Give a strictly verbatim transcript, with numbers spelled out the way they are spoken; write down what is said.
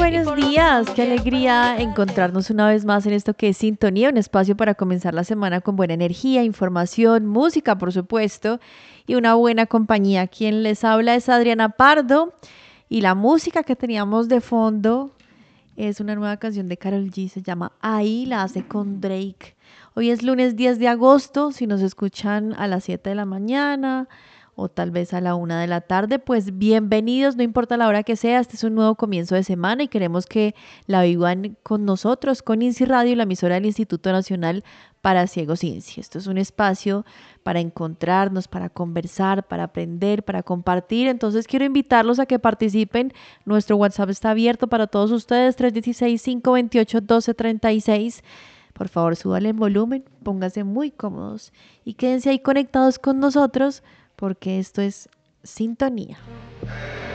buenos días, qué alegría encontrarnos una vez más en esto que es Sintonía, un espacio para comenzar la semana con buena energía, información, música, por supuesto, y una buena compañía. Quien les habla es Adriana Pardo y la música que teníamos de fondo es una nueva canción de Karol G, se llama Ahí, la hace con Drake. Hoy es lunes diez de agosto, si nos escuchan a las siete de la mañana o tal vez a la una de la tarde, pues bienvenidos, no importa la hora que sea, este es un nuevo comienzo de semana y queremos que la vivan con nosotros, con INSI Radio, la emisora del Instituto Nacional para Ciegos INSI. Esto es un espacio para encontrarnos, para conversar, para aprender, para compartir. Entonces quiero invitarlos a que participen. Nuestro WhatsApp está abierto para todos ustedes, tres uno seis, cinco dos ocho, uno dos tres seis. Por favor, súbale en volumen, pónganse muy cómodos y quédense ahí conectados con nosotros porque esto es Sintonía.